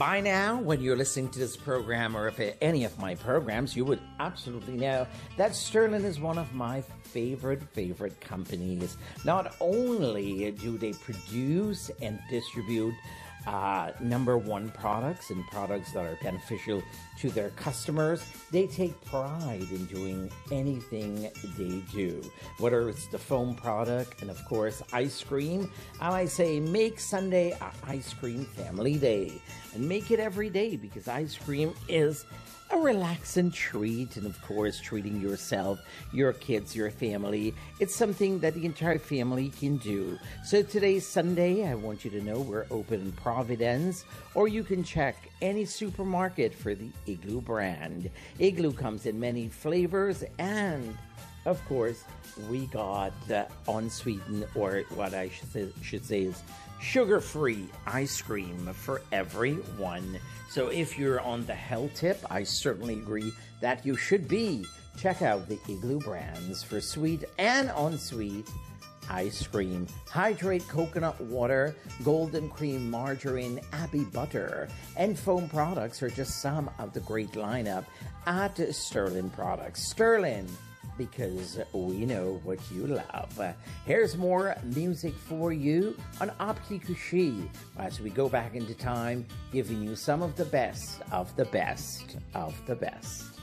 By now, when you're listening to this program or if any of my programs, you would absolutely know that Sterling is one of my favorite companies. Not only do they produce and distribute number one products and products that are beneficial to their customers, they take pride in doing anything they do, whether it's the foam product and of course ice cream. And I say make Sunday a ice cream family day, and make it every day, because ice cream is a relaxing treat, and of course treating yourself, your kids, your family, it's something that the entire family can do. So today's Sunday, I want you to know we're open in Providence, or you can check any supermarket for the Igloo brand. Igloo comes in many flavors, and of course we got unsweetened, or what I should say is sugar-free ice cream for everyone. So if you're on the health tip, I certainly agree that you should be. Check out the Igloo brands for sweet and unsweet ice cream. Hydrate coconut water, golden cream, margarine, Abbey butter, and foam products are just some of the great lineup at Sterling Products. Sterling, because we know what you love. Here's more music for you on Apti Kushi as we go back into time, giving you some of the best of the best of the best.